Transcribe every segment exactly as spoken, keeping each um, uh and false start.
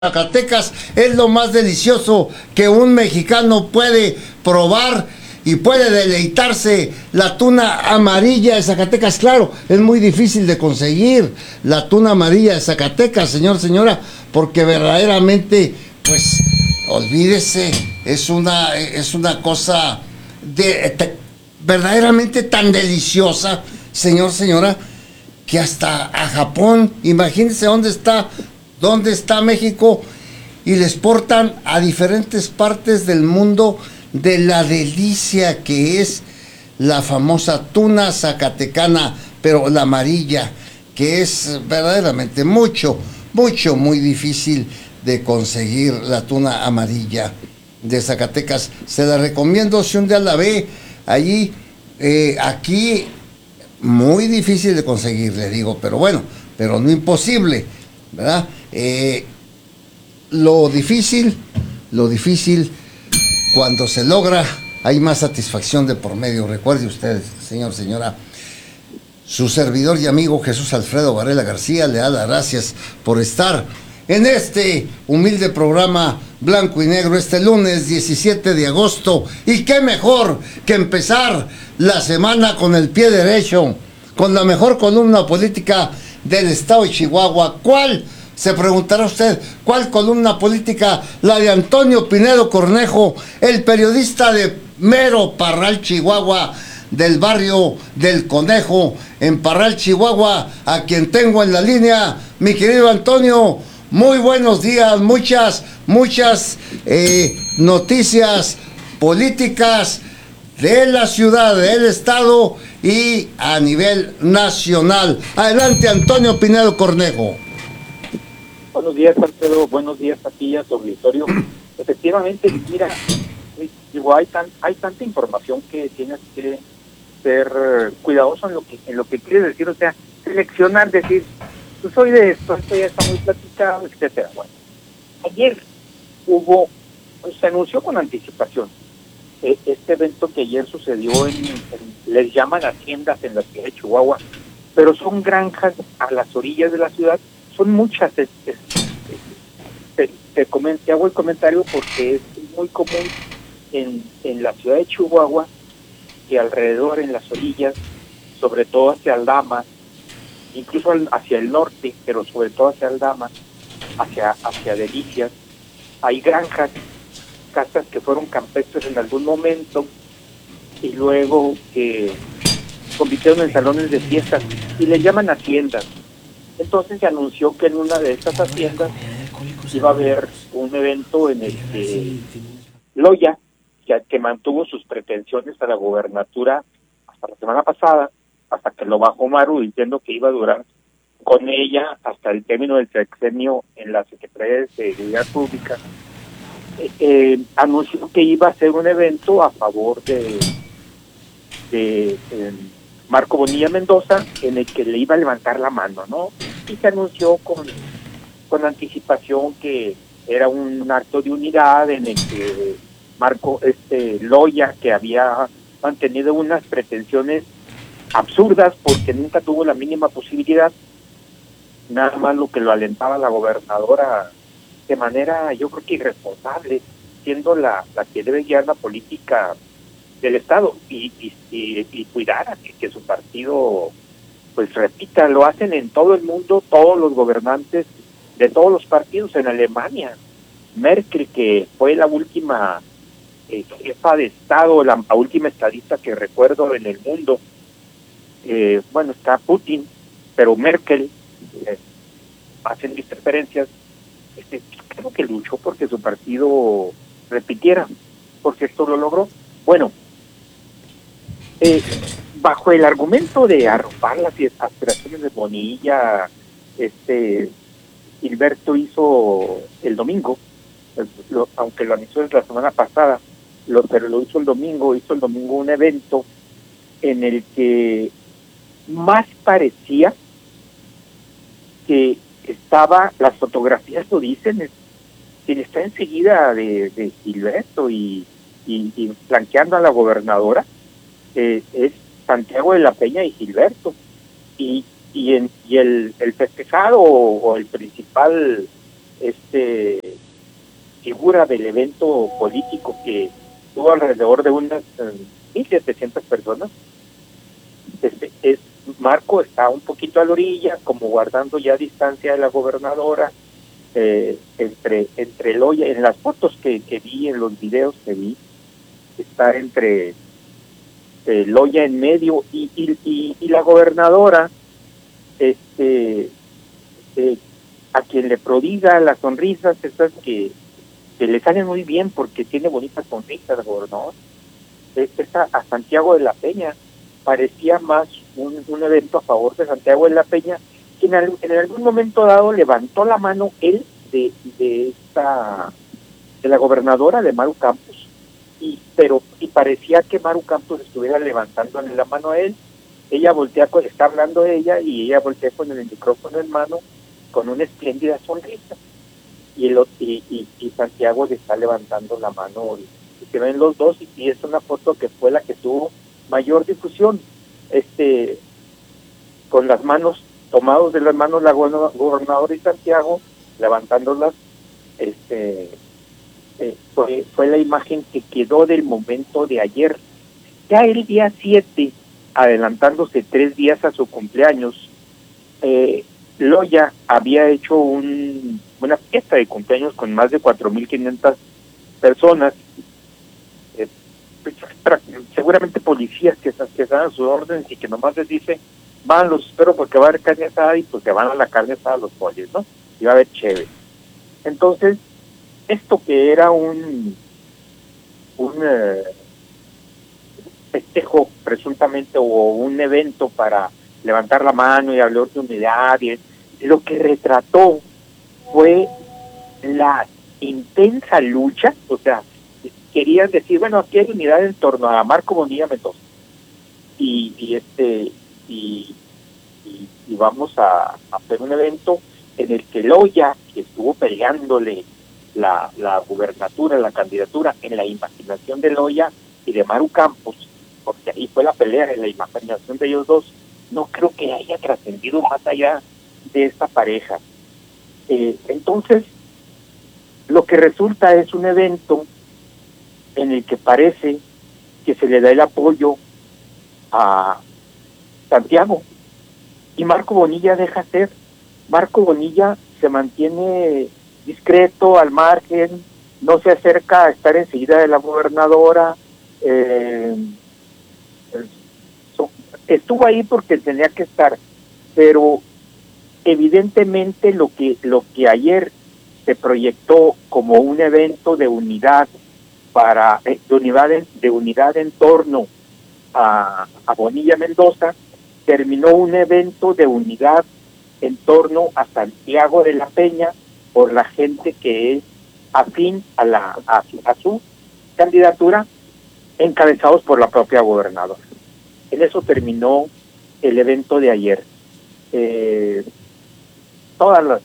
Zacatecas es lo más delicioso que un mexicano puede probar y puede deleitarse. La tuna amarilla de Zacatecas, claro, es muy difícil de conseguir la tuna amarilla de Zacatecas, señor, señora, porque verdaderamente, pues, olvídese, es una, es una cosa de, de, verdaderamente tan deliciosa, señor, señora, que hasta a Japón, imagínense dónde está, dónde está México, y les exportan a diferentes partes del mundo de la delicia que es la famosa tuna zacatecana, pero la amarilla, que es verdaderamente mucho, mucho, muy difícil de conseguir la tuna amarilla de Zacatecas. Se la recomiendo si un día la ve allí, eh, aquí muy difícil de conseguir, le digo, pero bueno, pero no imposible, ¿verdad? Eh, lo difícil, lo difícil, cuando se logra, hay más satisfacción de por medio. Recuerde usted, señor, señora, su servidor y amigo Jesús Alfredo Varela García le da las gracias por estar en este humilde programa blanco y negro este lunes diecisiete de agosto. Y qué mejor que empezar la semana con el pie derecho, con la mejor columna política del estado de Chihuahua. ¿Cuál? Se preguntará usted, ¿cuál columna política? La de Antonio Pinedo Cornejo, el periodista de mero Parral, Chihuahua, del barrio del Conejo, en Parral, Chihuahua, a quien tengo en la línea. Mi querido Antonio, muy buenos días, muchas, muchas eh, noticias políticas de la ciudad, del estado y a nivel nacional. Adelante, Antonio Pinedo Cornejo. Buenos días, Alfredo. Buenos días a ti y a tu auditorio. Efectivamente, mira, digo, hay, tan, hay tanta información que tienes que ser cuidadoso en lo que en lo que quieres decir, o sea, seleccionar, decir, pues soy de esto, esto ya está muy platicado, etcétera. Bueno, ayer hubo, pues, se anunció con anticipación eh, este evento que ayer sucedió en, en, les llaman haciendas en la ciudad de Chihuahua, pero son granjas a las orillas de la ciudad. Son muchas, es, es, te, te, coment, te hago el comentario porque es muy común en, en la ciudad de Chihuahua que alrededor, en las orillas, sobre todo hacia Aldama, incluso al, hacia el norte, pero sobre todo hacia Aldama, hacia, hacia Delicias, hay granjas, casas que fueron campestres en algún momento y luego que convirtieron en salones de fiestas y le llaman haciendas. Entonces se anunció que en una de estas haciendas iba a haber un evento en el que Loya, que, que mantuvo sus pretensiones a la gobernatura hasta la semana pasada, hasta que lo bajó Maru diciendo que iba a durar con ella hasta el término del sexenio en la Secretaría de Seguridad Pública, eh, eh, anunció que iba a hacer un evento a favor de, de eh, Marco Bonilla Mendoza, en el que le iba a levantar la mano, ¿no? Y se anunció con, con anticipación que era un acto de unidad en el que Marco, este Loya, que había mantenido unas pretensiones absurdas porque nunca tuvo la mínima posibilidad, nada más lo que lo alentaba la gobernadora de manera, yo creo que irresponsable, siendo la, la que debe guiar la política del Estado y, y, y, y cuidar a que, que su partido pues repita. Lo hacen en todo el mundo, todos los gobernantes de todos los partidos. En Alemania, Merkel, que fue la última eh, jefa de Estado, la, la última estadista que recuerdo en el mundo, eh, bueno, está Putin, pero Merkel, eh, hacen mis preferencias, este, creo que luchó porque su partido repitiera, porque esto lo logró. Bueno, Eh, bajo el argumento de arropar las aspiraciones de Bonilla, este Gilberto hizo el domingo, lo, aunque lo anunció la semana pasada, lo, pero lo hizo el domingo, hizo el domingo un evento en el que más parecía que estaba, las fotografías lo dicen, es, quien está enseguida de, de Gilberto y, y, y flanqueando a la gobernadora, Eh, es Santiago de la Peña y Gilberto, y y, en, y el, el festejado o, o el principal este figura del evento político que tuvo alrededor de unas eh, mil setecientas personas. Este, es, Marco está un poquito a la orilla, como guardando ya distancia de la gobernadora, eh, entre entre Loya, en las fotos que, que vi, en los videos que vi, está entre eh, Loya en medio y, y, y, y la gobernadora, este eh, a quien le prodiga las sonrisas esas que, que le salen muy bien porque tiene bonitas sonrisas el gobernador. Esta a Santiago de la Peña parecía más un, un evento a favor de Santiago de la Peña, que en, al, en algún momento dado levantó la mano él de, de esta de la gobernadora de Maru Campos, y pero y parecía que Maru Campos estuviera levantándole la mano a él. Ella voltea, está hablando de ella y ella voltea con el micrófono en mano con una espléndida sonrisa, y, el, y, y, y Santiago le está levantando la mano, y, y se ven los dos, y, y es una foto que fue la que tuvo mayor difusión, este con las manos tomados de las manos la gobernadora y Santiago levantándolas. este eh, fue, fue la imagen que quedó del momento de ayer. Ya el día siete, adelantándose tres días a su cumpleaños, eh, Loya había hecho un, una fiesta de cumpleaños con más de cuatro mil quinientas personas, eh, pues, seguramente policías que, que están a sus órdenes y que nomás les dice, van, los espero porque va a haber carne asada, y pues que van a la carne asada los pollos, ¿no? Y va a haber chévere. Entonces, esto que era un un eh, festejo presuntamente, o un evento para levantar la mano y hablar de unidad, y lo que retrató fue la intensa lucha. O sea, querían decir, bueno, aquí hay unidad en torno a Marco Bonilla Mendoza, y, y este y, y, y vamos a, a hacer un evento en el que Loya, que estuvo peleándole la, la gubernatura, la candidatura, en la imaginación de Loya y de Maru Campos, porque ahí fue la pelea en la imaginación de ellos dos, no creo que haya trascendido más allá de esta pareja. Eh, entonces, lo que resulta es un evento en el que parece que se le da el apoyo a Santiago, y Marco Bonilla deja ser. Marco Bonilla se mantiene discreto, al margen, no se acerca a estar enseguida de la gobernadora. eh, estuvo ahí porque tenía que estar, pero evidentemente lo que lo que ayer se proyectó como un evento de unidad para de unidad en, de unidad en torno a, a Bonilla Mendoza, terminó un evento de unidad en torno a Santiago de la Peña, por la gente que es afín a la a, a su candidatura, encabezados por la propia gobernadora. En eso terminó el evento de ayer. Eh, todas las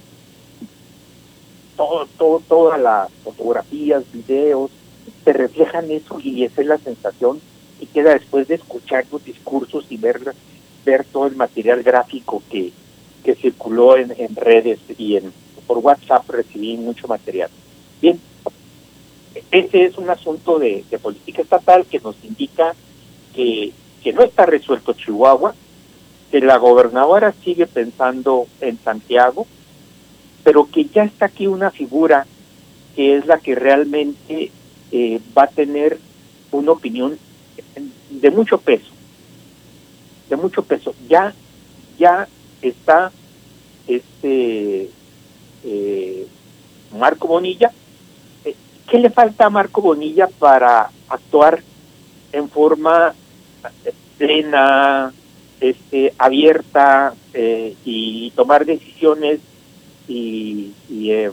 todo, todo, todas las fotografías, videos, te reflejan eso, y esa es la sensación que queda después de escuchar los discursos y ver, ver todo el material gráfico que, que circuló en, en redes, y en por WhatsApp recibí mucho material. Bien, ese es un asunto de, de política estatal que nos indica que, que no está resuelto Chihuahua, que la gobernadora sigue pensando en Santiago, pero que ya está aquí una figura que es la que realmente eh, va a tener una opinión de mucho peso, de mucho peso. Ya, ya está este eh, Marco Bonilla. Eh, ¿Qué le falta a Marco Bonilla para actuar en forma plena, este, abierta, eh, y tomar decisiones y, y eh,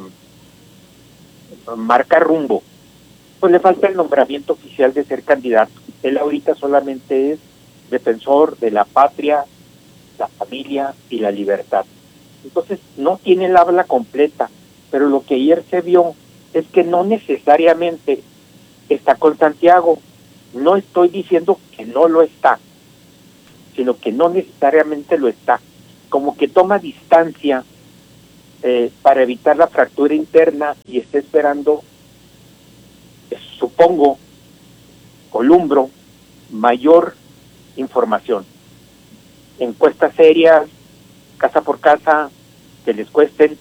marcar rumbo? Pues le falta el nombramiento oficial de ser candidato. Él ahorita solamente es defensor de la patria, la familia y la libertad. Entonces no tiene el habla completa, pero lo que ayer se vio es que no necesariamente está con Santiago. No estoy diciendo que no lo está, sino que no necesariamente lo está. Como que toma distancia eh, para evitar la fractura interna y está esperando, eh, supongo, columbro, mayor información. Encuestas serias, casa por casa, que les cuesten,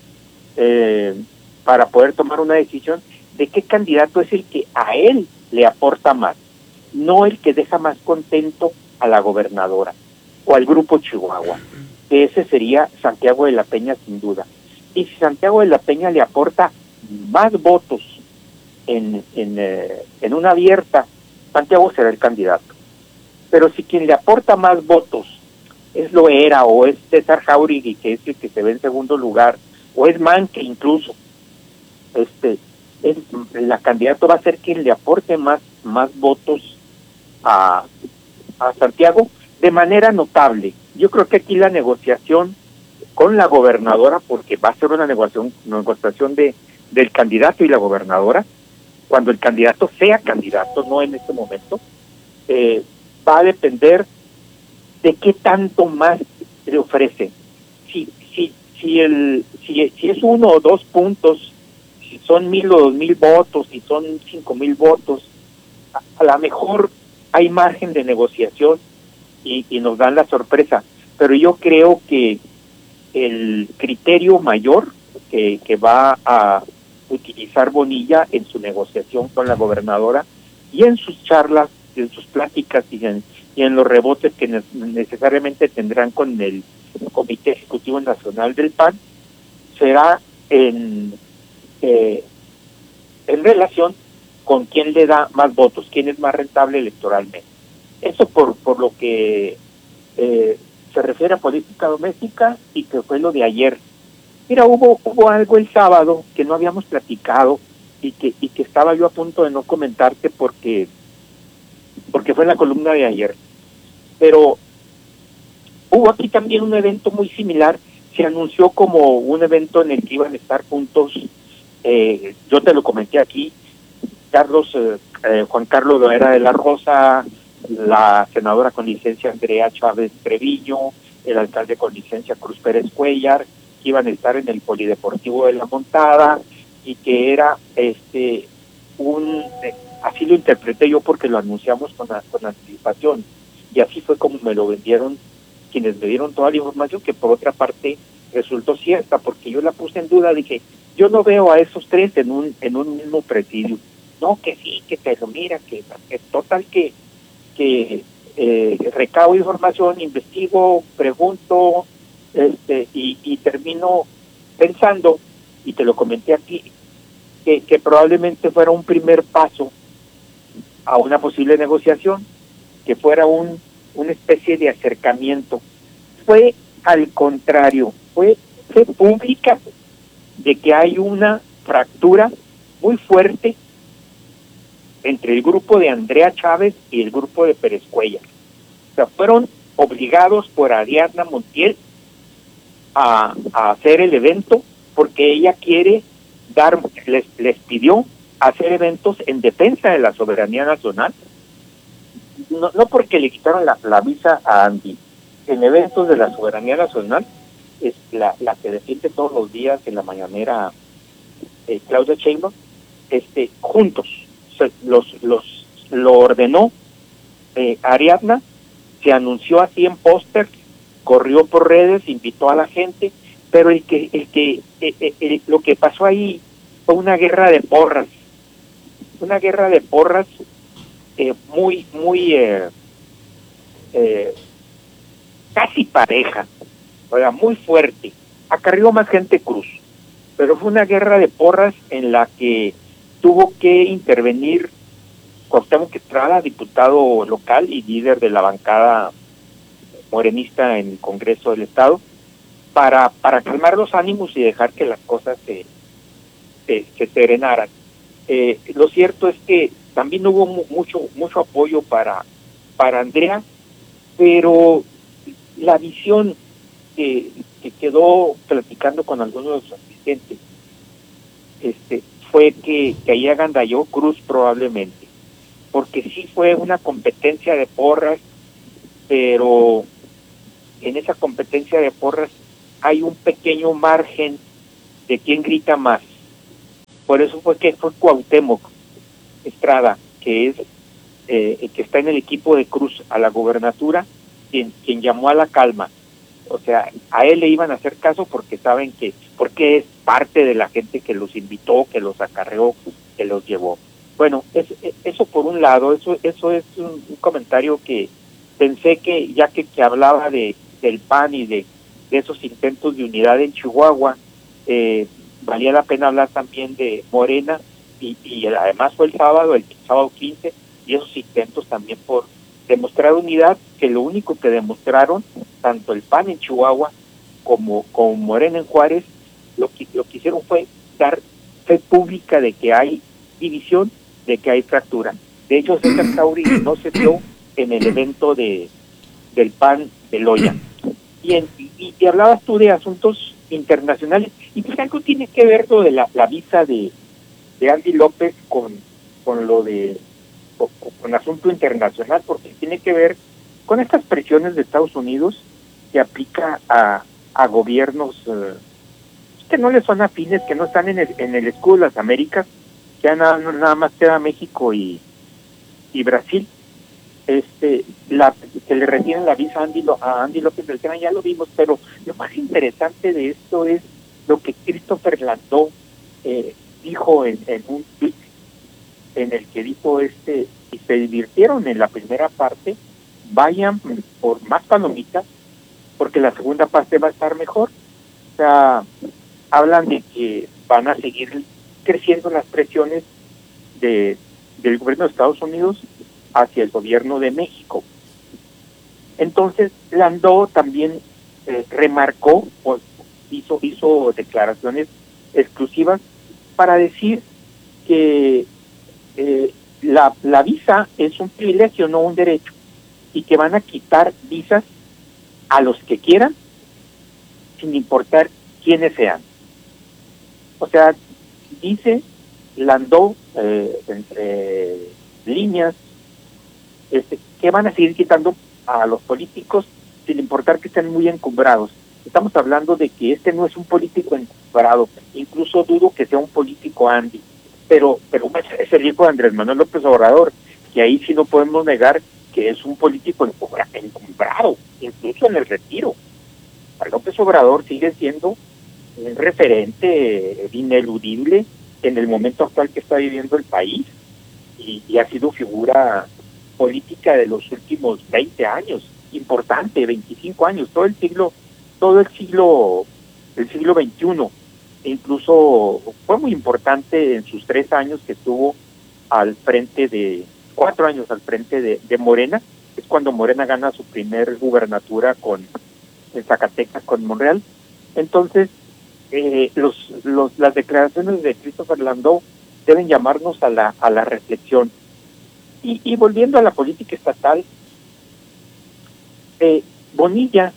eh, para poder tomar una decisión de qué candidato es el que a él le aporta más, no el que deja más contento a la gobernadora o al grupo Chihuahua, que ese sería Santiago de la Peña sin duda. Y si Santiago de la Peña le aporta más votos en, en, eh, en una abierta, Santiago será el candidato. Pero si quien le aporta más votos es Loera o es César Jauregui, que es el que se ve en segundo lugar, o es Manque incluso, este, es, la candidata va a ser quien le aporte más, más votos a, a Santiago de manera notable. Yo creo que aquí la negociación con la gobernadora, porque va a ser una negociación, una negociación de del candidato y la gobernadora, cuando el candidato sea candidato, no en este momento, eh, va a depender de qué tanto más le ofrece. Si si si el si, si es uno o dos puntos, si son mil o dos mil votos, si son cinco mil votos, a, a lo mejor hay margen de negociación y, y nos dan la sorpresa. Pero yo creo que el criterio mayor que, que va a utilizar Bonilla en su negociación con la gobernadora y en sus charlas, en sus pláticas y en, y en los rebotes que ne- necesariamente tendrán con el Comité Ejecutivo Nacional del P A N, será en, eh, en relación con quién le da más votos, quién es más rentable electoralmente. Eso por, por lo que eh, se refiere a política doméstica y que fue lo de ayer. Mira, hubo hubo algo el sábado que no habíamos platicado y que y que estaba yo a punto de no comentarte porque porque fue en la columna de ayer. Pero hubo aquí también un evento muy similar. Se anunció como un evento en el que iban a estar juntos, eh, yo te lo comenté aquí, Carlos eh, eh, Juan Carlos Loera de la Rosa, la senadora con licencia Andrea Chávez Treviño, el alcalde con licencia Cruz Pérez Cuellar, que iban a estar en el Polideportivo de la Montada, y que era este un eh, así lo interpreté yo porque lo anunciamos con, con anticipación, y así fue como me lo vendieron quienes me dieron toda la información, que por otra parte resultó cierta, porque yo la puse en duda. Dije, yo no veo a esos tres en un en un mismo presidio. No, que sí, que te lo mira, que es total que que eh, recabo información, investigo, pregunto, este y, y termino pensando, y te lo comenté aquí, que, que probablemente fuera un primer paso a una posible negociación, que fuera un una especie de acercamiento. Fue al contrario, fue, fue pública de que hay una fractura muy fuerte entre el grupo de Andrea Chávez y el grupo de Pérez Cuellar. O sea, fueron obligados por Ariadna Montiel a, a hacer el evento porque ella quiere dar, les, les pidió hacer eventos en defensa de la soberanía nacional. No, no porque le quitaron la, la visa a Andy, en eventos de la soberanía nacional, es la, la que defiende todos los días en la mañanera eh, Claudia Sheinbaum, este, juntos, se, los, los, lo ordenó eh, Ariadna, se anunció así en póster, corrió por redes, invitó a la gente, pero el que, el que, el, el, el, lo que pasó ahí fue una guerra de porras, una guerra de porras eh, muy, muy eh, eh, casi pareja, o sea, muy fuerte. Acarrió más gente Cruz, pero fue una guerra de porras en la que tuvo que intervenir Cuauhtémoc Estrada, diputado local y líder de la bancada morenista en el Congreso del Estado, para para calmar los ánimos y dejar que las cosas se, se, se serenaran. Eh, lo cierto es que también hubo mu mucho mucho apoyo para para Andrea, pero la visión que, que quedó platicando con algunos de los asistentes este fue que, que ahí agandalló Cruz probablemente, porque sí fue una competencia de porras, pero en esa competencia de porras hay un pequeño margen de quién grita más. Por eso fue que fue Cuauhtémoc Estrada, que es eh, que está en el equipo de Cruz a la gobernatura, quien, quien llamó a la calma. O sea, a él le iban a hacer caso porque saben que, porque es parte de la gente que los invitó, que los acarreó, que los llevó. Bueno, es, eso por un lado, eso eso es un, un comentario que pensé que, ya que, que hablaba de del P A N y de, de esos intentos de unidad en Chihuahua, eh, valía la pena hablar también de Morena, y, y además fue el sábado, el sábado quince, y esos intentos también por demostrar unidad, que lo único que demostraron, tanto el P A N en Chihuahua como, como Morena en Juárez, lo que, lo que hicieron fue dar fe pública de que hay división, de que hay fractura. De hecho, César Sauri no se dio en el evento de del P A N de Loya. Y, en, y, y hablabas tú de asuntos internacionales, y pues algo tiene que ver lo de la, la visa de, de Andy López con, con lo de con, con asunto internacional, porque tiene que ver con estas presiones de Estados Unidos que aplica a, a gobiernos eh, que no les son afines, que no están en el, en el escudo de las Américas, que ya nada, nada más queda México y, y Brasil. Este, la, que le retienen la visa a Andy, a Andy López Beltrán, ya lo vimos, pero lo más interesante de esto es lo que Christopher Landó eh, dijo en, en un tweet, en el que dijo este, y se divirtieron en la primera parte, vayan por más palomitas, porque la segunda parte va a estar mejor. O sea, hablan de que van a seguir creciendo las presiones de del gobierno de Estados Unidos hacia el gobierno de México. Entonces, Landó también eh, remarcó, o hizo, hizo declaraciones exclusivas para decir que eh, la, la visa es un privilegio, no un derecho, y que van a quitar visas a los que quieran, sin importar quiénes sean. O sea, dice Landó, eh, entre líneas, Este, que van a seguir quitando a los políticos sin importar que estén muy encumbrados. Estamos hablando de que este no es un político encumbrado, incluso dudo que sea un político Andy, pero pero es el hijo de Andrés Manuel López Obrador, que ahí sí no podemos negar que es un político encumbrado, incluso en el retiro. A López Obrador sigue siendo un referente ineludible en el momento actual que está viviendo el país, y, y ha sido figura política de los últimos veinte años, importante, veinticinco años, todo el siglo, todo el siglo, el siglo veintiuno, e incluso fue muy importante en sus tres años que estuvo al frente de, cuatro años al frente de, de Morena, es cuando Morena gana su primer gubernatura con en Zacatecas con Monreal. Entonces, eh, los, los, las declaraciones de Christopher Landó deben llamarnos a la, a la reflexión. Y, y volviendo a la política estatal, eh, Bonilla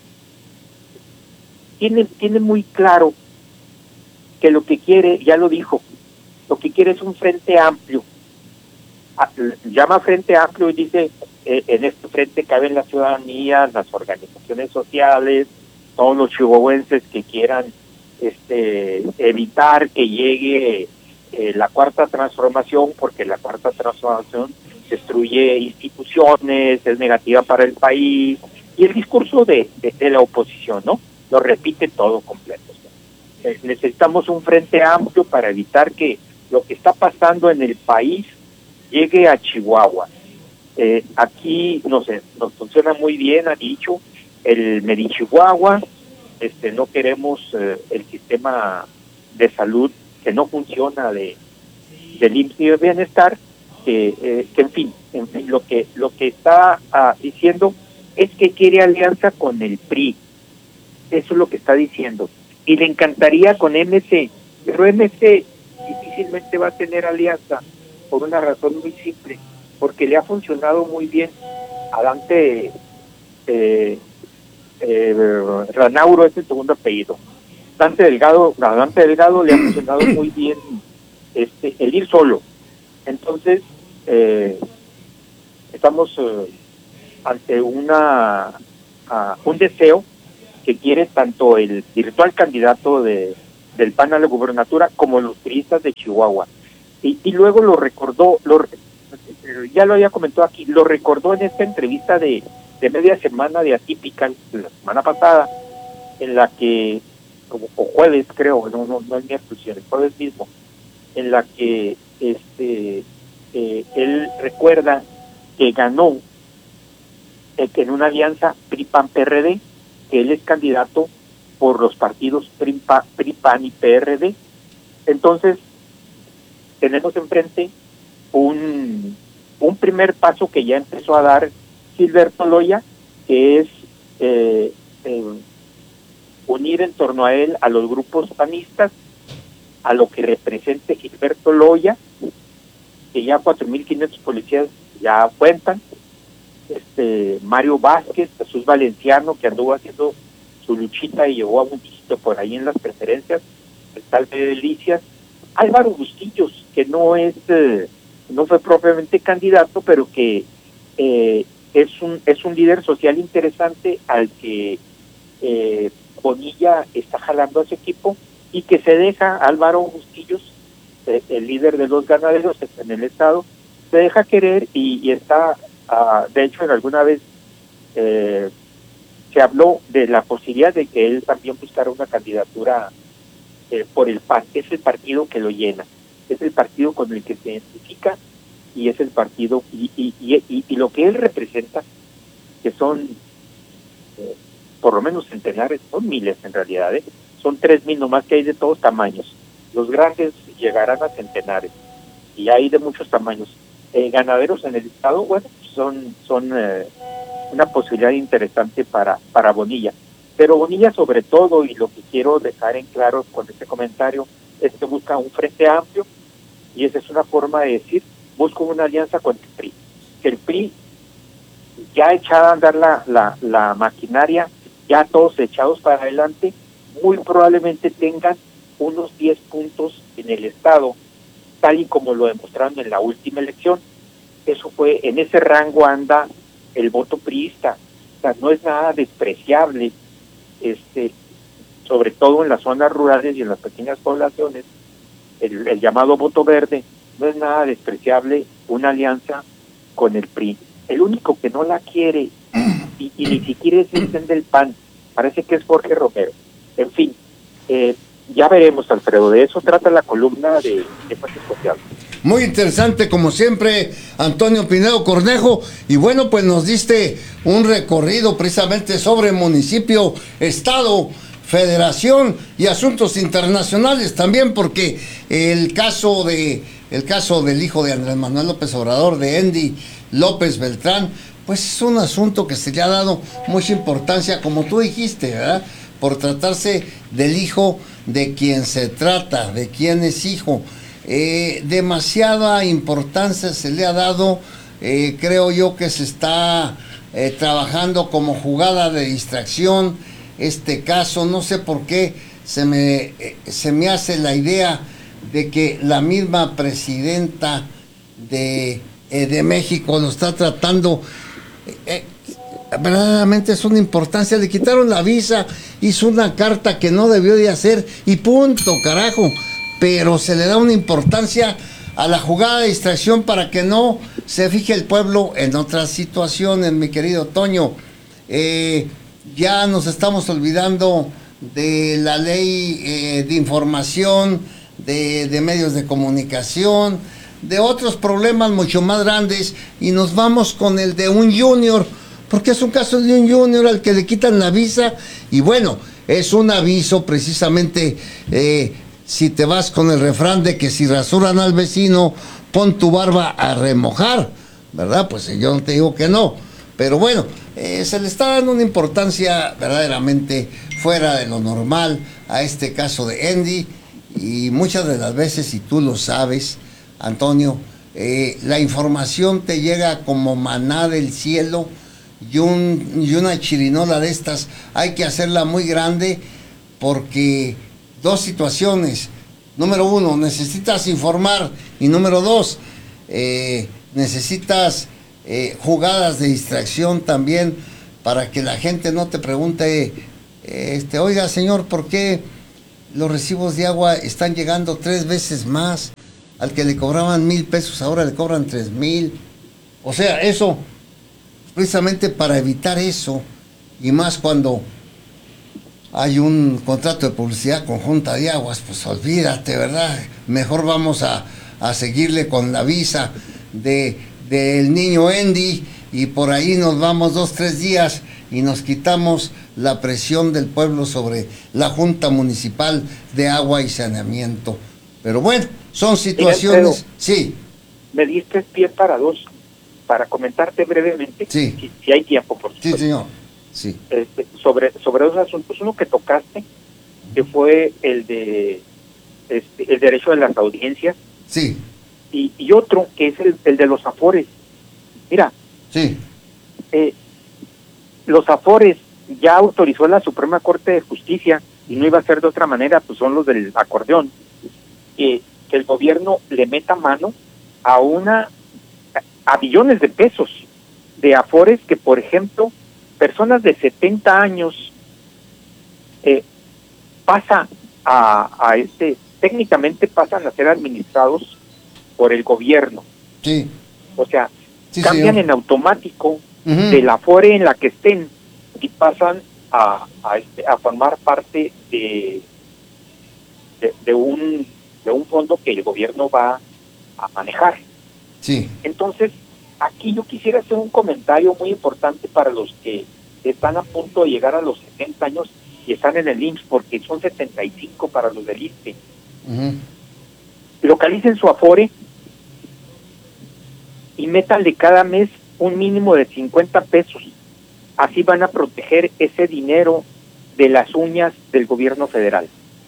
tiene, tiene muy claro que lo que quiere, ya lo dijo, lo que quiere es un frente amplio. A, llama frente amplio y dice, eh, en este frente caben la ciudadanía, las organizaciones sociales, todos los chihuahuenses que quieran este evitar que llegue eh, la cuarta transformación, porque la cuarta transformación destruye instituciones, es negativa para el país, y el discurso de, de, de la oposición, ¿no? Lo repite todo completo. Eh, necesitamos un frente amplio para evitar que lo que está pasando en el país llegue a Chihuahua. Eh, aquí no sé, nos funciona muy bien, ha dicho, el Medichihuahua, este, no queremos eh, el sistema de salud que no funciona de del I M S S y de bienestar, que, eh, que en fin, en fin, lo que lo que está ah, diciendo es que quiere alianza con el P R I, eso es lo que está diciendo, y le encantaría con M C, pero M C difícilmente va a tener alianza por una razón muy simple, porque le ha funcionado muy bien a Dante eh, eh, Ranauro, es el segundo apellido. Dante Delgado, a Dante Delgado le ha funcionado muy bien este el ir solo. Entonces, eh, estamos eh, ante una uh, un deseo que quiere tanto el virtual candidato de del P A N a la gubernatura como los priistas de Chihuahua. Y, y luego lo recordó, lo, ya lo había comentado aquí, lo recordó en esta entrevista de, de media semana de Atípica, la semana pasada, en la que, o, o jueves creo, no, no, no es miércoles, el jueves mismo, en la que este eh, él recuerda que ganó eh, en una alianza P R I P A N P R D, que él es candidato por los partidos P R I P A N y P R D. Entonces, tenemos enfrente un, un primer paso que ya empezó a dar Gilberto Loya, que es eh, eh, unir en torno a él a los grupos panistas, a lo que represente Gilberto Loya, que ya cuatro mil quinientos policías ya cuentan, este Mario Vázquez, Jesús Valenciano, que anduvo haciendo su luchita y llevó a un dígito por ahí en las preferencias, el tal de Delicias, Álvaro Bustillos, que no es, eh, no fue propiamente candidato, pero que eh, es un es un líder social interesante al que eh, Bonilla está jalando a su equipo, y que se deja Álvaro Bustillos, eh, el líder de los ganaderos en el estado, se deja querer y, y está, uh, de hecho en alguna vez eh, se habló de la posibilidad de que él también buscara una candidatura eh, por el P A N. Es el partido que lo llena, es el partido con el que se identifica, y es el partido, y, y, y, y, y lo que él representa, que son eh, por lo menos centenares, son miles en realidad, ¿eh? Son tres mil nomás, que hay de todos tamaños. Los grandes llegarán a centenares, y hay de muchos tamaños. Eh, ganaderos en el estado, bueno, son son eh, una posibilidad interesante para, para Bonilla. Pero Bonilla sobre todo, y lo que quiero dejar en claro con este comentario, es que busca un frente amplio, y esa es una forma de decir, busco una alianza con el P R I. Que el P R I, ya echada a andar la, la, la maquinaria, ya todos echados para adelante, muy probablemente tengan unos diez puntos en el estado, tal y como lo demostraron en la última elección. Eso fue, en ese rango anda el voto priista. O sea, no es nada despreciable, este, sobre todo en las zonas rurales y en las pequeñas poblaciones, el, el llamado voto verde, no es nada despreciable una alianza con el P R I. El único que no la quiere, y, y ni siquiera es el del P A N, parece que es Jorge Romero. En fin, eh, ya veremos, Alfredo, de eso trata la columna de, de Fuentes Confiables. Muy interesante, como siempre, Antonio Pinedo Cornejo. Y bueno, pues nos diste un recorrido precisamente sobre municipio, estado, federación y asuntos internacionales también, porque el caso de el caso del hijo de Andrés Manuel López Obrador, de Andy López Beltrán, pues es un asunto que se le ha dado mucha importancia, como tú dijiste, ¿verdad? Por tratarse del hijo de quien se trata, de quien es hijo. Eh, demasiada importancia se le ha dado, eh, creo yo que se está eh, trabajando como jugada de distracción este caso. No sé por qué se me, eh, se me hace la idea de que la misma presidenta de, eh, de México lo está tratando. Eh, verdaderamente es una importancia, le quitaron la visa, hizo una carta que no debió de hacer y punto, carajo. Pero se le da una importancia a la jugada de distracción para que no se fije el pueblo en otras situaciones, mi querido Toño. Eh, ya nos estamos olvidando de la ley eh, de información, de, de medios de comunicación, de otros problemas mucho más grandes, y nos vamos con el de un junior, porque es un caso de un junior al que le quitan la visa, y bueno, es un aviso precisamente. eh, Si te vas con el refrán de que si rasuran al vecino, pon tu barba a remojar, ¿verdad? Pues yo no te digo que no, pero bueno, eh, se le está dando una importancia verdaderamente fuera de lo normal a este caso de Andy, y muchas de las veces, y tú lo sabes, Antonio, eh, la información te llega como maná del cielo, y, un, y una chirinola de estas hay que hacerla muy grande, porque dos situaciones. Número uno, necesitas informar, y número dos, eh, necesitas eh, jugadas de distracción también, para que la gente no te pregunte, este, oiga señor, ¿por qué los recibos de agua están llegando tres veces más. Al que le cobraban mil pesos, ahora le cobran tres mil. O sea, eso, precisamente para evitar eso, y más cuando hay un contrato de publicidad conjunta de aguas, pues olvídate, ¿verdad? Mejor vamos a, a seguirle con la visa de del niño Andy, y por ahí nos vamos dos, tres días y nos quitamos la presión del pueblo sobre la Junta Municipal de Agua y Saneamiento. Pero bueno, son situaciones... Sí. Me diste pie para dos, para comentarte brevemente, sí. si, si hay tiempo, por supuesto. Sí, señor. Sí. Este, sobre, sobre dos asuntos. Uno que tocaste, que fue el de este, el derecho de las audiencias. Sí. Y, y otro que es el, el de los afores. Mira, sí. eh, los afores ya autorizó la Suprema Corte de Justicia, y no iba a ser de otra manera, pues son los del acordeón, que, que el gobierno le meta mano a una a billones de pesos de afores que, por ejemplo, personas de setenta años eh, pasa a, a este técnicamente pasan a ser administrados por el gobierno. Sí. O sea, sí, cambian señor. en automático Uh-huh. de la afore en la que estén y pasan a a, este, a formar parte de, de de un de un fondo que el gobierno va a manejar. Sí. Entonces, aquí yo quisiera hacer un comentario muy importante para los que están a punto de llegar a los setenta años y están en el I M S S, porque son setenta y cinco para los del I S S S S T E. Uh-huh. Localicen su afore y métanle cada mes un mínimo de cincuenta pesos. Así van a proteger ese dinero de las uñas del gobierno federal.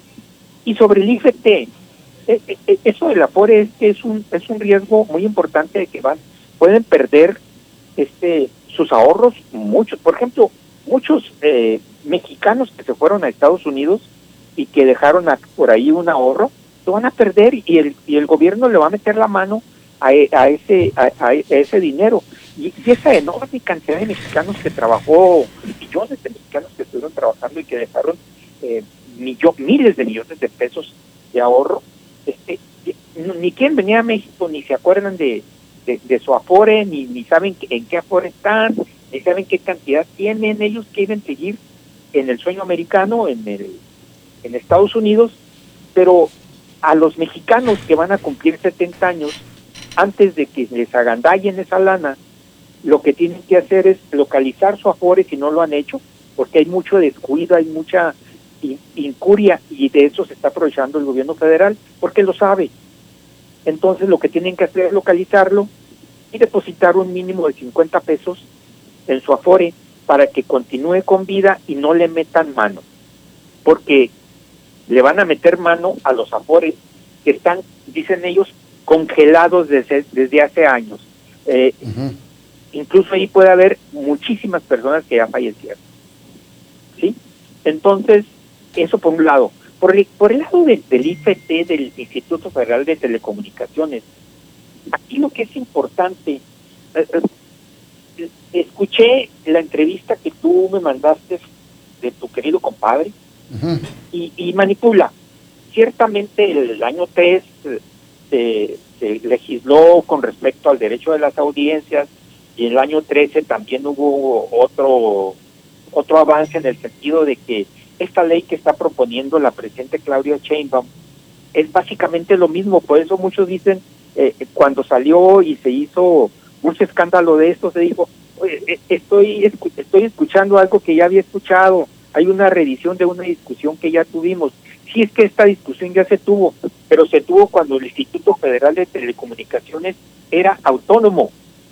Y sobre el I F T, eh, eh, eso del afore es que es un es un riesgo muy importante de que van pueden perder este sus ahorros muchos. Por ejemplo, muchos eh, mexicanos que se fueron a Estados Unidos y que dejaron a, por ahí un ahorro, lo van a perder, y el y el gobierno le va a meter la mano a, a ese a, a ese dinero. Y, y esa enorme cantidad de mexicanos que trabajó, millones de mexicanos que estuvieron trabajando y que dejaron eh, millo, miles de millones de pesos de ahorro, este ni quieren venir a México, ni se acuerdan de, de, de su afore, ni, ni saben en qué afore están, ni saben qué cantidad tienen. Ellos quieren seguir en el sueño americano, en el en Estados Unidos, pero a los mexicanos que van a cumplir setenta años, antes de que les agandallen esa lana, lo que tienen que hacer es localizar su afore si no lo han hecho, porque hay mucho descuido, hay mucha in, incuria, y de eso se está aprovechando el gobierno federal, porque lo sabe. Entonces lo que tienen que hacer es localizarlo y depositar un mínimo de cincuenta pesos en su afore para que continúe con vida y no le metan mano, porque le van a meter mano a los afores que están, dicen ellos, congelados desde, desde hace años. Eh, uh-huh. Incluso ahí puede haber muchísimas personas que ya fallecieron. ¿Sí? Entonces, eso por un lado. Por el, por el lado de, del I F T, del Instituto Federal de Telecomunicaciones, aquí lo que es importante, eh, eh, escuché la entrevista que tú me mandaste de tu querido compadre, uh-huh. y, y manipula. Ciertamente el año tres se, se legisló con respecto al derecho de las audiencias, y en el año trece también hubo otro otro avance en el sentido de que esta ley que está proponiendo la presidenta Claudia Sheinbaum es básicamente lo mismo. Por eso muchos dicen, eh, cuando salió y se hizo mucho escándalo de esto, se dijo, oye, estoy, estoy escuchando algo que ya había escuchado, hay una revisión de una discusión que ya tuvimos. Sí, es que esta discusión ya se tuvo, pero se tuvo cuando el Instituto Federal de Telecomunicaciones era autónomo.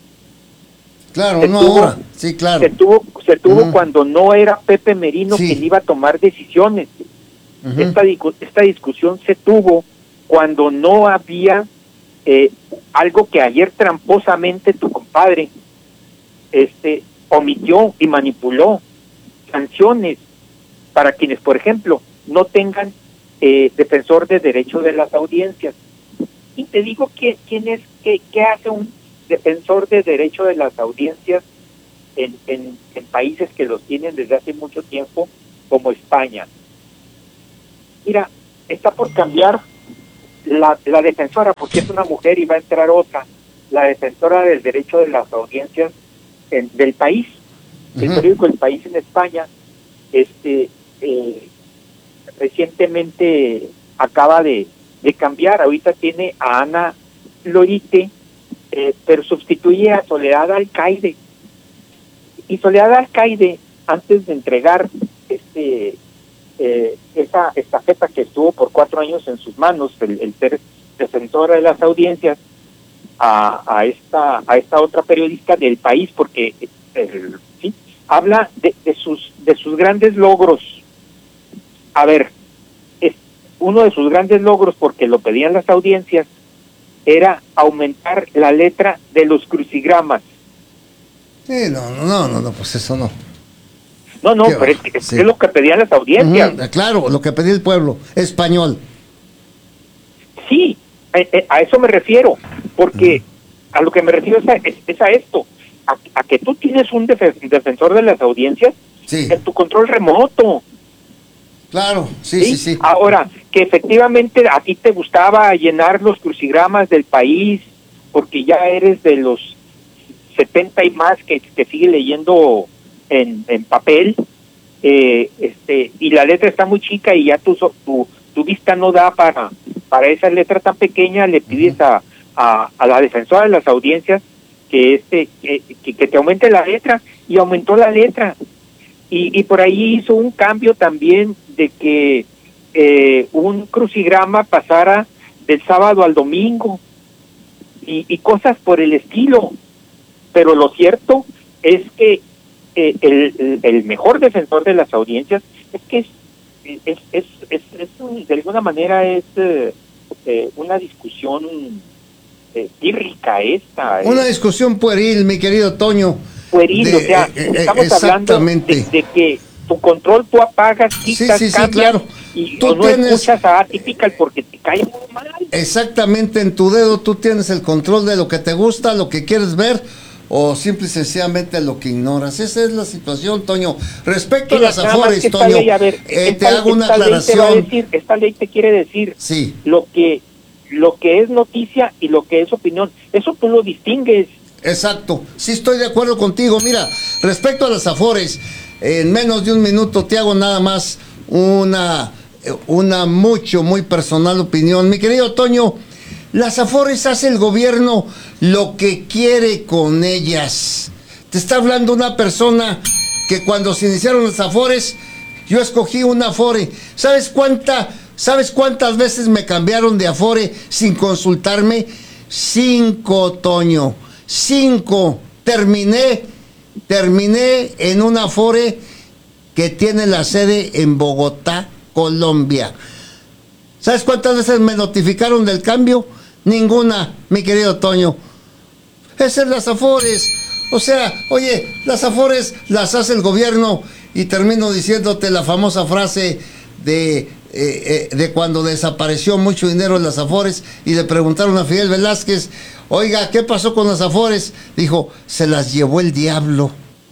Claro, se no tuvo, ahora, sí, claro. Se tuvo, se tuvo uh-huh. cuando no era Pepe Merino sí. quien iba a tomar decisiones. Uh-huh. Esta, esta discusión se tuvo cuando no había eh, algo que ayer tramposamente tu compadre este omitió y manipuló, sanciones para quienes, por ejemplo, no tengan eh, defensor de derecho de las audiencias. Y te digo que quién es, que, que hace un defensor de derecho de las audiencias en, en, en países que los tienen desde hace mucho tiempo, como España. Mira, está por cambiar la, la defensora, porque es una mujer y va a entrar otra, la defensora del derecho de las audiencias en, del país, el uh-huh. periódico El País en España, este eh, recientemente acaba de, de cambiar, ahorita tiene a Ana Lorite, eh, pero sustituye a Soledad Alcaide, y Soledad Alcaide, antes de entregar este eh, esa estafeta que estuvo por cuatro años en sus manos, el, el ser defensora de las audiencias, a, a esta a esta otra periodista del País, porque el, sí habla de, de sus de sus grandes logros. A ver, es uno de sus grandes logros, porque lo pedían las audiencias, era aumentar la letra de los crucigramas. Sí, no, no, no, no, pues eso no. No, no, pero es, que, sí. es lo que pedían las audiencias. Uh-huh, claro, lo que pedía el pueblo, español. Sí, a, a eso me refiero, porque uh-huh. a lo que me refiero es a, es, es a esto, a, a que tú tienes un def- defensor de las audiencias sí. en tu control remoto. Claro, sí, ¿Sí? sí, sí. Ahora, que efectivamente a ti te gustaba llenar los crucigramas del País, porque ya eres de los setenta y más que, que sigue leyendo en, en papel, eh, este y la letra está muy chica y ya tu tu, tu vista no da para para esa letra tan pequeña, le pides uh-huh. a, a, a la defensora de las audiencias que este que, que te aumente la letra, y aumentó la letra. Y, y por ahí hizo un cambio también de que eh, un crucigrama pasara del sábado al domingo y, y cosas por el estilo. Pero lo cierto es que eh, el, el mejor defensor de las audiencias es que es, es, es, es, es de alguna manera es eh, eh, una discusión eh, pírrica esta. Una eh. discusión pueril, mi querido Toño. Pueril, de, o sea, eh, estamos hablando de, de que tu control tú apagas, quitas, sí, sí, sí, cambias, claro. y tú o no tienes... escuchas a Atypical porque te cae muy mal. Exactamente, en tu dedo tú tienes el control de lo que te gusta, lo que quieres ver, o simple y sencillamente lo que ignoras. Esa es la situación, Toño. Respecto Mira, a las afores, Toño, ley, a ver, eh, esta, te hago una esta aclaración. Ley te va a decir, esta ley te quiere decir sí. lo que lo que es noticia y lo que es opinión. Eso tú lo distingues. Exacto, sí estoy de acuerdo contigo. Mira, respecto a las afores, en menos de un minuto te hago nada más una, una mucho, muy personal opinión. Mi querido Toño, las afores hace el gobierno lo que quiere con ellas. Te está hablando una persona que cuando se iniciaron las afores, yo escogí una afore. ¿Sabes cuánta, sabes cuántas veces me cambiaron de afore sin consultarme? Cinco, Toño. Cinco. Terminé, terminé en una afore que tiene la sede en Bogotá, Colombia. ¿Sabes cuántas veces me notificaron del cambio? Ninguna, mi querido Toño. Esas son las afores. O sea, oye, las afores las hace el gobierno, y termino diciéndote la famosa frase de, eh, eh, de cuando desapareció mucho dinero en las afores y le preguntaron a Fidel Velázquez, oiga, ¿qué pasó con las afores? Dijo, se las llevó el diablo.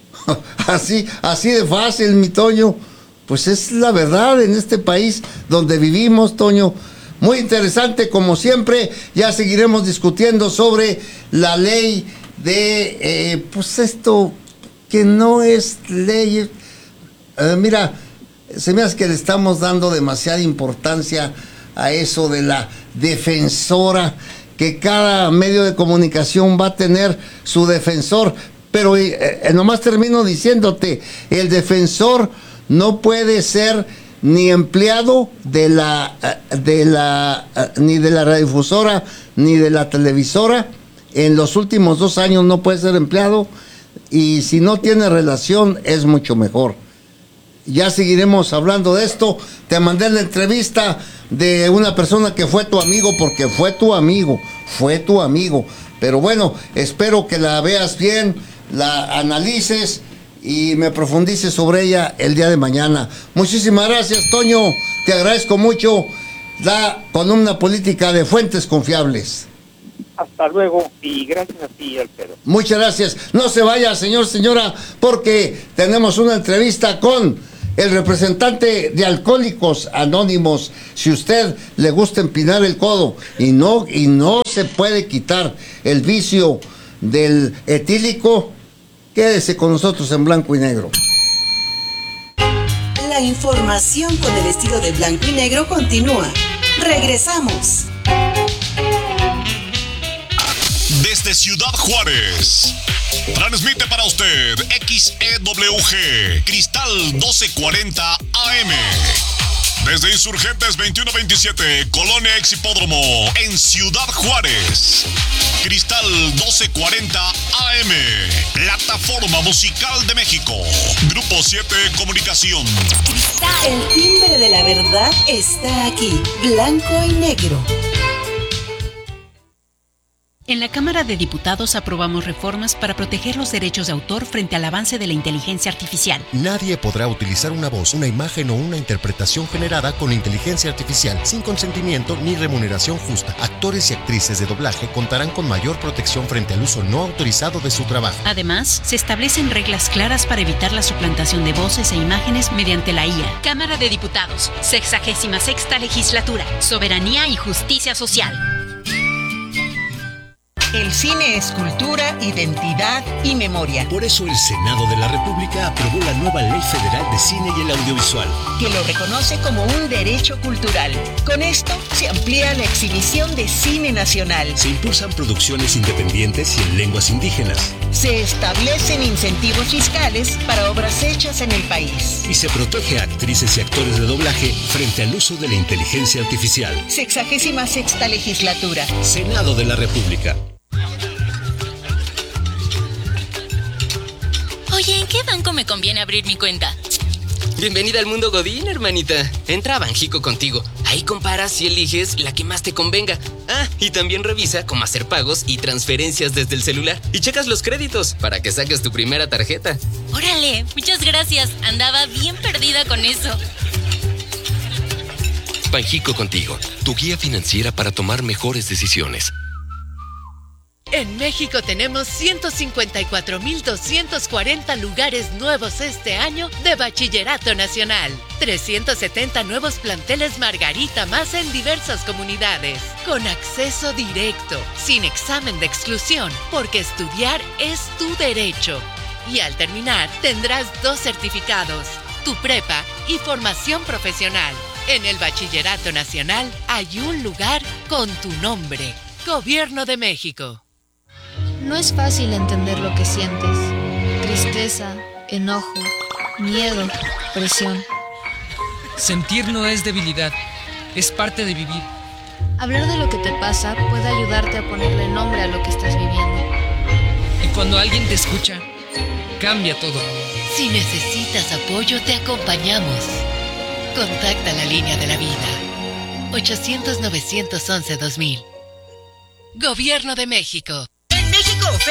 así, así de fácil, mi Toño. Pues es la verdad en este país donde vivimos, Toño. Muy interesante, como siempre. Ya seguiremos discutiendo sobre la ley de, eh, pues esto, que no es ley. Eh, mira, se me hace que le estamos dando demasiada importancia a eso de la defensora, que cada medio de comunicación va a tener su defensor. Pero eh, eh, nomás termino diciéndote, el defensor no puede ser ni empleado de la de la ni de la radiodifusora ni de la televisora. En los últimos dos años no puede ser empleado, y si no tiene relación es mucho mejor. Ya seguiremos hablando de esto. Te mandé la entrevista de una persona que fue tu amigo, porque fue tu amigo, fue tu amigo. Pero bueno, espero que la veas bien, la analices y me profundices sobre ella el día de mañana. Muchísimas gracias, Toño. Te agradezco mucho la columna política de Fuentes Confiables. Hasta luego, y gracias a ti, Alfredo. Muchas gracias. No se vaya, señor, señora, porque tenemos una entrevista con el representante de Alcohólicos Anónimos. Si usted le gusta empinar el codo y no, y no se puede quitar el vicio del etílico, quédese con nosotros en Blanco y Negro. La información con el estilo de Blanco y Negro continúa. Regresamos. Desde Ciudad Juárez, transmite para usted X E W G, Cristal doce cuarenta A M. Desde Insurgentes veintiuno veintisiete, Colonia Ex Hipódromo, en Ciudad Juárez. Cristal doce cuarenta A M, Plataforma Musical de México. Grupo siete Comunicación. El timbre de la verdad está aquí, Blanco y Negro. En la Cámara de Diputados aprobamos reformas para proteger los derechos de autor frente al avance de la inteligencia artificial. Nadie podrá utilizar una voz, una imagen o una interpretación generada con inteligencia artificial sin consentimiento ni remuneración justa. Actores y actrices de doblaje contarán con mayor protección frente al uso no autorizado de su trabajo. Además, se establecen reglas claras para evitar la suplantación de voces e imágenes mediante la I A. Cámara de Diputados, sexagésima sexta legislatura, soberanía y justicia social. El cine es cultura, identidad y memoria. Por eso el Senado de la República aprobó la nueva Ley Federal de Cine y el Audiovisual, que lo reconoce como un derecho cultural. Con esto se amplía la exhibición de cine nacional. Se impulsan producciones independientes y en lenguas indígenas. Se establecen incentivos fiscales para obras hechas en el país. Y se protege a actrices y actores de doblaje frente al uso de la inteligencia artificial. Sexagésima sexta legislatura. Senado de la República. Oye, ¿en qué banco me conviene abrir mi cuenta? Bienvenida al mundo Godín, hermanita. Entra a Banjico contigo. Ahí comparas y eliges la que más te convenga. Ah, y también revisa cómo hacer pagos y transferencias desde el celular. Y checas los créditos para que saques tu primera tarjeta. Órale, muchas gracias. Andaba bien perdida con eso. Banjico contigo, tu guía financiera para tomar mejores decisiones. En México tenemos ciento cincuenta y cuatro mil doscientos cuarenta lugares nuevos este año de Bachillerato Nacional. trescientos setenta nuevos planteles Margarita más en diversas comunidades. Con acceso directo, sin examen de exclusión, porque estudiar es tu derecho. Y al terminar tendrás dos certificados, tu prepa y formación profesional. En el Bachillerato Nacional hay un lugar con tu nombre. Gobierno de México. No es fácil entender lo que sientes. Tristeza, enojo, miedo, presión. Sentir no es debilidad, es parte de vivir. Hablar de lo que te pasa puede ayudarte a ponerle nombre a lo que estás viviendo. Y cuando alguien te escucha, cambia todo. Si necesitas apoyo, te acompañamos. Contacta la línea de la vida. ochocientos, novecientos once, dos mil. Gobierno de México.